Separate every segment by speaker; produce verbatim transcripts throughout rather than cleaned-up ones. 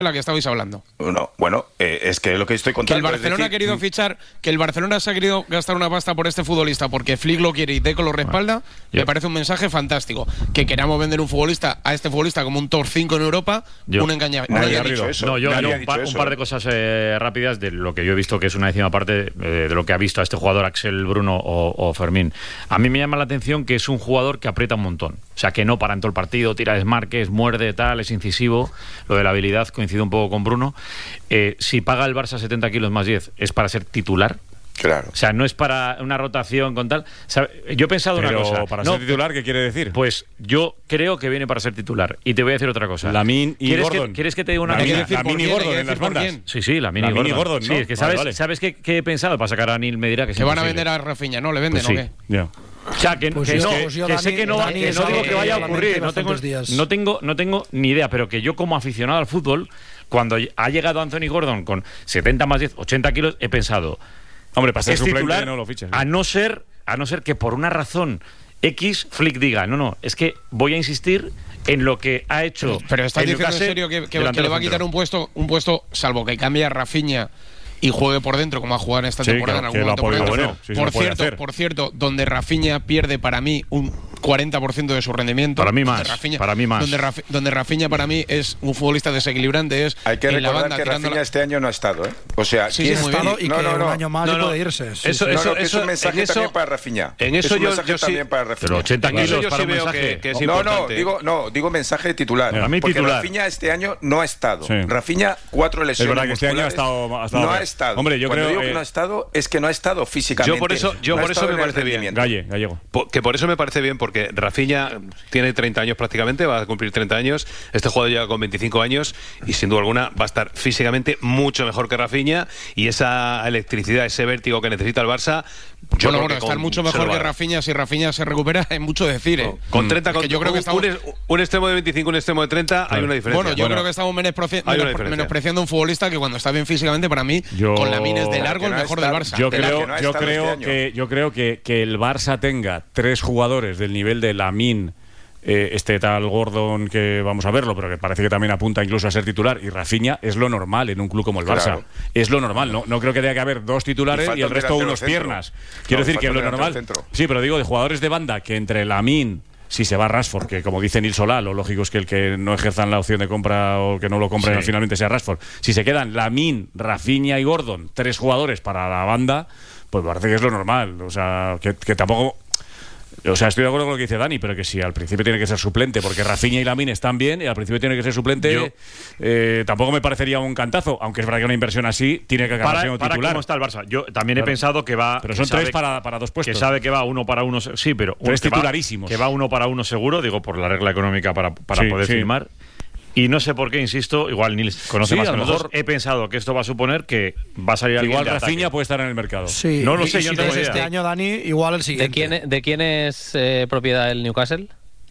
Speaker 1: la que estabais hablando.
Speaker 2: No, bueno, eh, es que lo que estoy contando.
Speaker 1: Que el Barcelona
Speaker 2: decir,
Speaker 1: ha querido fichar, que el Barcelona se ha querido gastar una pasta por este futbolista porque Flick lo quiere y Deco lo respalda,
Speaker 3: yo,
Speaker 1: me parece un mensaje fantástico. Que queramos vender un futbolista a este futbolista como un top cinco en Europa,
Speaker 3: yo,
Speaker 1: un engañamiento.
Speaker 2: Nadie ha dicho eso.
Speaker 3: No, yo,
Speaker 2: nadie
Speaker 3: yo
Speaker 2: ha
Speaker 3: un, par,
Speaker 2: dicho
Speaker 3: un
Speaker 2: eso.
Speaker 3: par de cosas eh, rápidas de lo que yo he visto, que es una décima parte eh, de lo que ha visto a este jugador Axel Bruno o, o Fermín. A mí me llama la atención que es un jugador que aprieta un montón. O sea, que no para en todo el partido, tira desmarques, muerde, tal, es incisivo. Lo de la habilidad coincide un poco con Bruno. Eh, si paga el Barça setenta kilos más diez, ¿es para ser titular?
Speaker 2: Claro.
Speaker 3: O sea, no es para una rotación con tal. O sea, yo he pensado
Speaker 4: Pero
Speaker 3: una cosa.
Speaker 4: para
Speaker 3: no,
Speaker 4: ser titular, ¿qué quiere decir?
Speaker 3: Pues yo creo que viene para ser titular. Y te voy a decir otra cosa.
Speaker 4: Lamine y
Speaker 3: ¿Quieres
Speaker 4: Gordon.
Speaker 3: Que, ¿Quieres que te diga una
Speaker 4: Lamine,
Speaker 3: cosa?
Speaker 1: decir por
Speaker 4: Lamine y
Speaker 1: quién,
Speaker 4: Gordon
Speaker 1: hay que
Speaker 4: en las
Speaker 1: decir por
Speaker 4: bandas.
Speaker 1: quién.
Speaker 3: Sí, sí, Lamine y
Speaker 4: Lamine y
Speaker 3: Gordon.
Speaker 4: Gordon, ¿no?
Speaker 3: Sí, es que
Speaker 4: Vale,
Speaker 3: sabes,
Speaker 4: vale.
Speaker 3: ¿sabes qué, qué he pensado para sacar a Anil? Me dirá que es
Speaker 1: Que van a
Speaker 3: imposible.
Speaker 1: vender a Rafinha, ¿no? ¿Le venden
Speaker 3: Pues
Speaker 1: o
Speaker 3: sí.
Speaker 1: qué?
Speaker 4: Ya.
Speaker 3: O sea, que,
Speaker 5: Pues
Speaker 3: que
Speaker 5: yo-
Speaker 3: no,
Speaker 5: pues yo
Speaker 3: que
Speaker 5: Dani-
Speaker 3: sé que no, va-
Speaker 5: Dani
Speaker 3: que
Speaker 5: es
Speaker 3: no digo
Speaker 5: algo
Speaker 3: que vaya a
Speaker 5: que
Speaker 3: ocurrir, no tengo,
Speaker 5: bastantes días.
Speaker 3: no, tengo, no tengo ni idea, pero que yo como aficionado al fútbol, cuando ha llegado Anthony Gordon con setenta más diez, ochenta kilos, he pensado,
Speaker 4: Hombre, para ser
Speaker 3: es
Speaker 4: suplente
Speaker 3: titular,
Speaker 4: no lo fiches.
Speaker 3: a no ser, a no ser que por una razón X Flick diga, no, no, es que voy a insistir en lo que ha hecho.
Speaker 1: Pero estás
Speaker 3: el
Speaker 1: diciendo en
Speaker 3: Newcastle
Speaker 1: serio que, que- que
Speaker 3: delantero
Speaker 1: le va a quitar
Speaker 3: centro.
Speaker 1: un puesto, un puesto, salvo que cambie a Rafinha y juegue por dentro, como ha jugado en esta
Speaker 4: Sí,
Speaker 1: temporada
Speaker 4: que-
Speaker 1: en algún
Speaker 4: que lo ha
Speaker 1: momento por
Speaker 4: podido
Speaker 1: dentro.
Speaker 4: hacer, sí, sí,
Speaker 1: por
Speaker 4: lo puede
Speaker 1: cierto,
Speaker 4: hacer.
Speaker 1: por cierto, donde Rafinha pierde para mí un cuarenta por ciento de su rendimiento.
Speaker 3: Para mí
Speaker 1: donde
Speaker 3: más,
Speaker 1: Rafinha-
Speaker 3: para mí más.
Speaker 1: Donde, Rafi- donde Rafinha para mí es un futbolista desequilibrante, es
Speaker 2: Hay que
Speaker 1: en la
Speaker 2: recordar
Speaker 1: banda
Speaker 2: que
Speaker 1: tirando
Speaker 2: Rafinha
Speaker 1: la-
Speaker 2: este año no ha estado, ¿eh? O sea,
Speaker 1: Sí,
Speaker 2: ¿quién
Speaker 1: sí, muy
Speaker 2: está-
Speaker 1: bien.
Speaker 5: y
Speaker 2: no,
Speaker 5: que
Speaker 2: no, no.
Speaker 5: un año más
Speaker 6: No,
Speaker 5: y
Speaker 6: no.
Speaker 5: puede irse. Sí,
Speaker 6: Eso-
Speaker 5: sí.
Speaker 2: No,
Speaker 6: eso-
Speaker 2: no, que es un mensaje
Speaker 6: en eso-
Speaker 2: también para Rafinha.
Speaker 6: en eso
Speaker 2: es un
Speaker 6: yo-
Speaker 2: mensaje
Speaker 6: yo sí-
Speaker 2: también para Rafinha.
Speaker 3: Pero ochenta
Speaker 6: En eso
Speaker 3: kilos
Speaker 6: yo
Speaker 3: para
Speaker 6: sí
Speaker 3: un
Speaker 6: veo
Speaker 3: mensaje.
Speaker 6: que, que es
Speaker 2: no, no,
Speaker 6: importante.
Speaker 2: digo, no, digo mensaje titular.
Speaker 4: A
Speaker 3: mí
Speaker 2: porque
Speaker 3: titular.
Speaker 2: Rafinha este año no ha estado.
Speaker 4: Sí.
Speaker 2: Rafinha, cuatro
Speaker 4: Es
Speaker 2: lesiones
Speaker 4: verdad que este año ha
Speaker 2: musculares.
Speaker 4: estado, ha estado
Speaker 2: No ha
Speaker 4: bien.
Speaker 2: estado.
Speaker 4: Hombre, yo
Speaker 2: Cuando
Speaker 4: creo
Speaker 2: digo que
Speaker 4: eh,
Speaker 2: no ha estado, es que no ha estado físicamente.
Speaker 6: Yo por eso- yo
Speaker 2: No ha
Speaker 6: por eso
Speaker 2: estado
Speaker 6: me
Speaker 2: en el
Speaker 6: parece bien.
Speaker 2: rendimiento.
Speaker 4: Galle, gallego.
Speaker 6: Po- Que por eso me parece bien, porque Rafinha tiene treinta años prácticamente, va a cumplir treinta años. Este jugador llega con veinticinco años y sin duda alguna va a estar físicamente mucho mejor que Rafinha, y esa electricidad, ese vértigo que necesita el Barça, yo
Speaker 1: Bueno,
Speaker 6: creo
Speaker 1: bueno,
Speaker 6: que
Speaker 1: estar
Speaker 6: con-
Speaker 1: mucho
Speaker 6: se lo
Speaker 1: mejor
Speaker 6: va a
Speaker 1: que
Speaker 6: dar.
Speaker 1: Rafinha. Si Rafinha se recupera, es mucho decir, ¿eh?
Speaker 6: Con treinta,
Speaker 1: Es
Speaker 6: con
Speaker 1: que yo creo que
Speaker 6: un,
Speaker 1: estamos-
Speaker 6: un, un extremo de veinticinco, un extremo de treinta, hay una diferencia.
Speaker 1: Bueno, yo
Speaker 4: Bueno,
Speaker 1: creo que estamos menospreci-
Speaker 6: hay una
Speaker 1: menos-
Speaker 6: diferencia.
Speaker 1: menospreciando a un futbolista que cuando está bien físicamente, para mí,
Speaker 4: Yo-
Speaker 1: con Lamine es de largo
Speaker 2: Que
Speaker 1: el
Speaker 2: no ha
Speaker 1: mejor
Speaker 2: estado-
Speaker 1: del Barça.
Speaker 4: Yo
Speaker 2: De la
Speaker 4: creo,
Speaker 2: que no ha
Speaker 4: yo
Speaker 2: estado
Speaker 4: creo
Speaker 2: este año.
Speaker 4: que yo creo que, que el Barça tenga tres jugadores del nivel de Lamine, eh, este tal Gordon que vamos a verlo, pero que parece que también apunta incluso a ser titular, y Rafinha, es lo normal en un club como el Barça.
Speaker 2: Claro.
Speaker 4: Es lo normal. No, no creo que tenga que haber dos
Speaker 2: Y
Speaker 4: titulares
Speaker 2: falta
Speaker 4: y, el
Speaker 2: un
Speaker 4: resto
Speaker 2: delantero
Speaker 4: unos
Speaker 2: centro.
Speaker 4: piernas.
Speaker 2: No,
Speaker 4: Quiero decir
Speaker 2: falta
Speaker 4: que es
Speaker 2: un
Speaker 4: lo
Speaker 2: delantero
Speaker 4: normal.
Speaker 2: centro.
Speaker 4: Sí, pero digo de jugadores de banda que entre Lamine, si se va Rashford, que como dice Nil Solá, lo lógico es que el que no ejerzan la opción de compra o que no lo compren
Speaker 3: Sí.
Speaker 4: finalmente sea Rashford. Si se quedan Lamine, Rafinha y Gordon, tres jugadores para la banda, pues parece que es lo normal. O sea, que, que tampoco... O sea, estoy de acuerdo con lo que dice Dani, pero que si al principio tiene que ser suplente, porque Rafinha y Lamine están bien, y al principio tiene que ser suplente,
Speaker 3: Yo-
Speaker 4: eh, tampoco me parecería un cantazo, aunque es verdad que una inversión así tiene que acabar
Speaker 3: Para,
Speaker 4: siendo
Speaker 3: para
Speaker 4: titular.
Speaker 3: cómo está el Barça. Yo también he
Speaker 4: Claro.
Speaker 3: pensado que va.
Speaker 4: Pero
Speaker 3: que
Speaker 4: son
Speaker 3: sabe-
Speaker 4: tres para, para dos puestos.
Speaker 3: Que sabe que va uno para uno. se- Sí, pero.
Speaker 4: Tres
Speaker 3: que va-
Speaker 4: titularísimos.
Speaker 3: Que va uno para uno seguro, digo, por la regla económica para, para
Speaker 4: Sí,
Speaker 3: poder
Speaker 4: sí.
Speaker 3: firmar. Y no sé por qué, insisto, igual Nils conoce
Speaker 4: Sí,
Speaker 3: más
Speaker 4: a
Speaker 3: que
Speaker 4: lo
Speaker 3: nosotros.
Speaker 4: mejor-
Speaker 3: He pensado que esto va a suponer que va a salir alguien
Speaker 4: Igual
Speaker 3: de ataque.
Speaker 4: Rafinha puede estar en el mercado.
Speaker 5: Sí,
Speaker 3: No lo
Speaker 5: y-
Speaker 3: sé,
Speaker 5: y
Speaker 3: yo
Speaker 5: si
Speaker 3: no
Speaker 5: no
Speaker 3: tengo
Speaker 5: es
Speaker 3: idea.
Speaker 5: este año, Dani, igual el
Speaker 7: ¿De
Speaker 5: siguiente.
Speaker 7: quién, ¿De quién es eh, propiedad el Newcastle?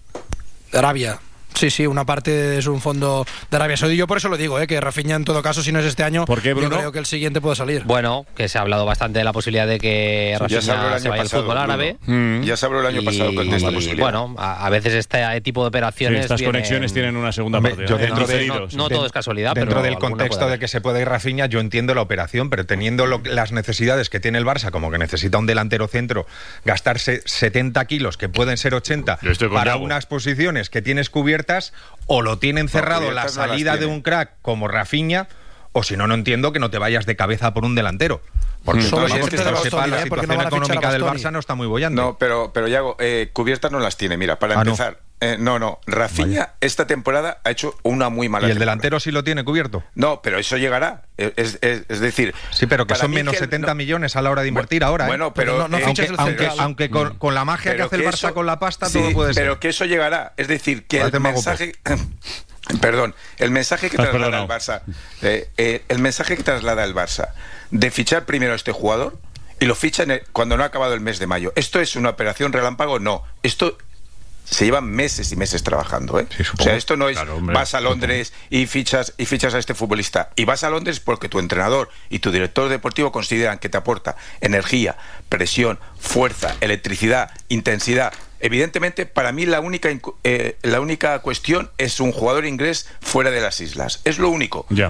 Speaker 5: De Arabia. Sí, sí, una parte es un fondo de Arabia Saudí. Yo por eso lo digo, ¿eh? Que Rafinha en todo caso, si no es este año,
Speaker 4: ¿Por qué, Bruno?
Speaker 5: yo creo que el siguiente puede salir.
Speaker 7: Bueno, que se ha hablado bastante de la posibilidad de que
Speaker 2: Ya se habló el
Speaker 7: Rafinha se
Speaker 2: año
Speaker 7: vaya al
Speaker 2: pasado.
Speaker 7: fútbol árabe.
Speaker 2: Bruno. Ya se habló el año
Speaker 7: Y,
Speaker 2: pasado con esta posibilidad.
Speaker 7: bueno, a, a veces este tipo de
Speaker 4: Sí,
Speaker 7: operaciones.
Speaker 4: estas
Speaker 7: vienen-
Speaker 4: conexiones tienen una segunda
Speaker 8: Hombre,
Speaker 4: parte.
Speaker 8: yo
Speaker 4: ¿eh?
Speaker 8: dentro de-
Speaker 4: Diferidos.
Speaker 7: No, no todo es casualidad,
Speaker 8: Dentro
Speaker 7: pero
Speaker 8: del
Speaker 7: alguna
Speaker 8: contexto
Speaker 7: puede
Speaker 8: de
Speaker 7: haber.
Speaker 8: que se puede ir Rafinha, yo entiendo la operación, pero teniendo lo- las necesidades que tiene el Barça, como que necesita un delantero centro, gastarse setenta kilos, que pueden ser ochenta,
Speaker 3: Yo estoy con
Speaker 8: para
Speaker 3: Yago.
Speaker 8: unas posiciones que tienes cubiertas, o lo tienen cerrado la
Speaker 2: cubiertas no las
Speaker 8: salida de
Speaker 2: tiene.
Speaker 8: un crack como Rafinha, o si no, no entiendo que no te vayas de cabeza por un delantero. Porque
Speaker 5: Solo
Speaker 8: vamos,
Speaker 5: si
Speaker 8: que
Speaker 5: es de
Speaker 8: lo
Speaker 5: Bastoni,
Speaker 8: sepa, la
Speaker 5: ¿eh? Porque
Speaker 8: situación
Speaker 5: no van a fichar a
Speaker 8: económica del
Speaker 5: Bastoni.
Speaker 8: Barça no está muy bollante.
Speaker 2: No, pero, pero Yago, eh, cubiertas no las tiene. Mira, para
Speaker 8: Ah, no.
Speaker 2: empezar, eh, no, no, Rafinha esta temporada ha hecho una muy mala
Speaker 8: ¿Y el
Speaker 2: temporada.
Speaker 8: delantero sí lo tiene cubierto?
Speaker 2: No, pero eso llegará. Es, es- es decir...
Speaker 8: Sí, pero que
Speaker 2: para
Speaker 8: son
Speaker 2: mí
Speaker 8: menos
Speaker 2: que el-
Speaker 8: setenta
Speaker 2: no-
Speaker 8: millones a la hora de invertir ahora. ¿eh?
Speaker 2: Bueno, pero...
Speaker 5: Pero no- no
Speaker 2: eh,
Speaker 5: fiches
Speaker 8: aunque,
Speaker 5: el
Speaker 8: aunque,
Speaker 5: central.
Speaker 8: aunque con, con la magia que
Speaker 2: pero
Speaker 8: hace el
Speaker 2: que
Speaker 8: Barça
Speaker 2: eso-
Speaker 8: con la pasta,
Speaker 2: sí,
Speaker 8: todo puede ser.
Speaker 2: pero que eso llegará. Es decir, que
Speaker 8: Parece
Speaker 2: el
Speaker 8: mago
Speaker 2: mensaje... Perdón, el mensaje que
Speaker 4: Estás
Speaker 2: traslada
Speaker 4: perdonado.
Speaker 2: el Barça... eh, eh, el mensaje que traslada el Barça de fichar primero a este jugador y lo ficha en el- cuando no ha acabado el mes de mayo. ¿Esto es una operación relámpago? No. Esto... Se llevan meses y meses trabajando, ¿eh?
Speaker 8: Sí,
Speaker 2: o
Speaker 8: supongo.
Speaker 2: sea, esto no es
Speaker 3: Claro, hombre,
Speaker 2: vas a Londres y fichas y fichas a este futbolista. Y vas a Londres porque tu entrenador y tu director deportivo consideran que te aporta energía, presión, fuerza, electricidad, intensidad evidentemente, para mí la única, eh, la única cuestión es un jugador inglés fuera de las islas. Es lo único.
Speaker 4: Ya.